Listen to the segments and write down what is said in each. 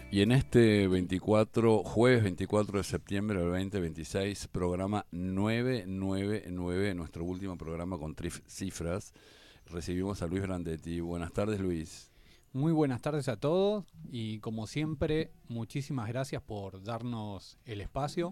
Y en este jueves 24 de septiembre del 2026, programa 999, nuestro último programa con cifras, recibimos a Luis Brandetti. Buenas tardes, Luis. Muy buenas tardes a todos y como siempre, muchísimas gracias por darnos el espacio.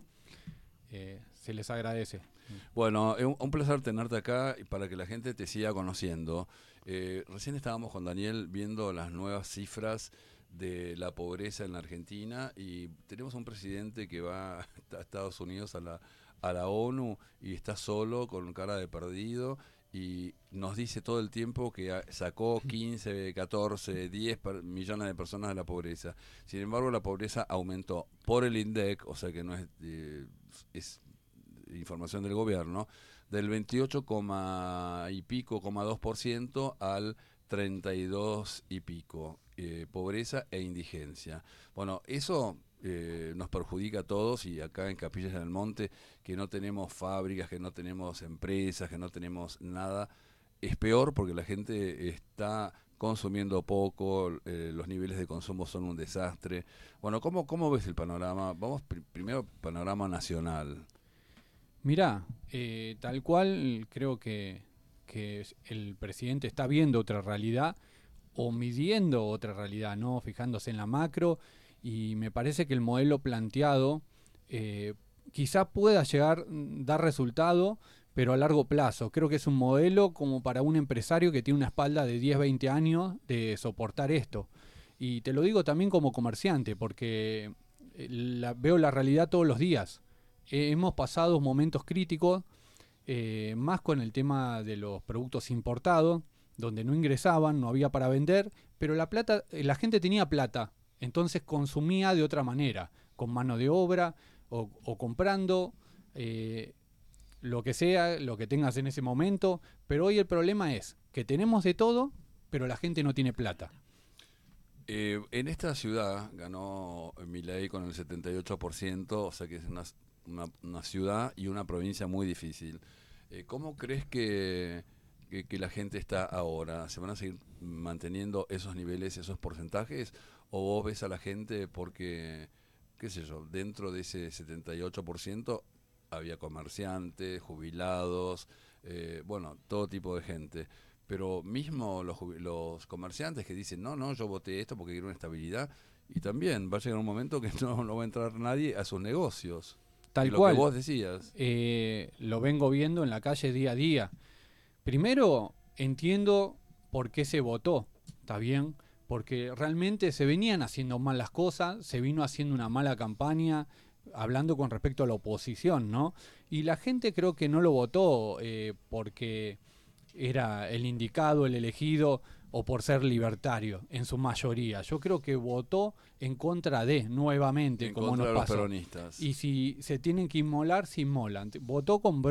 Se les agradece. Bueno, es un placer tenerte acá y para que la gente te siga conociendo. Recién estábamos con Daniel viendo las nuevas cifras de la pobreza en la Argentina y tenemos un presidente que va a Estados Unidos a la ONU y está solo con cara de perdido y nos dice todo el tiempo que sacó 15, 14, 10 millones de personas de la pobreza. Sin embargo, la pobreza aumentó por el INDEC, o sea que no es información del gobierno, del 28, y pico, 2% al 32 y pico, pobreza e indigencia. Bueno, eso nos perjudica a todos y acá en Capillas del Monte, que no tenemos fábricas, que no tenemos empresas, que no tenemos nada, es peor porque la gente está consumiendo poco, los niveles de consumo son un desastre. Bueno, ¿cómo ves el panorama? Vamos primero, panorama nacional. Mirá, tal cual creo que el presidente está viendo otra realidad o midiendo otra realidad, ¿no? Fijándose en la macro y me parece que el modelo planteado eh, quizá pueda dar resultado, pero a largo plazo. Creo que es un modelo como para un empresario que tiene una espalda de 10, 20 años de soportar esto. Y te lo digo también como comerciante, porque veo la realidad todos los días. Hemos pasado momentos críticos, más con el tema de los productos importados, donde no ingresaban, no había para vender, pero la gente tenía plata, entonces consumía de otra manera, con mano de obra o comprando lo que sea, lo que tengas en ese momento, pero hoy el problema es que tenemos de todo, pero la gente no tiene plata. En esta ciudad ganó Milei con el 78%, o sea que es una ciudad y una provincia muy difícil. ¿Cómo crees que la gente está ahora? ¿Se van a seguir manteniendo esos niveles, esos porcentajes? ¿O vos ves a la gente porque, qué sé yo, dentro de ese 78% había comerciantes, jubilados, bueno, todo tipo de gente? Pero mismo los comerciantes que dicen, no, no, yo voté esto porque quiero una estabilidad, y también va a llegar un momento que no va a entrar nadie a sus negocios. Y Tal lo que cual, vos decías, lo vengo viendo en la calle día a día. Primero, entiendo por qué se votó, ¿está bien? Porque realmente se venían haciendo mal las cosas, se vino haciendo una mala campaña, hablando con respecto a la oposición, ¿no? Y la gente creo que no lo votó porque era el indicado, el elegido, o por ser libertario, en su mayoría. Yo creo que votó en contra de, nuevamente, en como nos contra de los pasó. peronistas. Y si se tienen que inmolar, se inmolan. Votó con